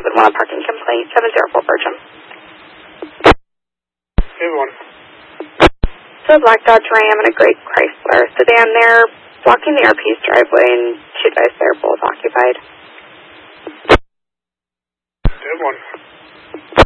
would want a parking complaint, 704 Bertram. Everyone. So a black Dodge Ram and a gray Chrysler sedan there, blocking the RP's driveway, and two guys there, both occupied. Everyone.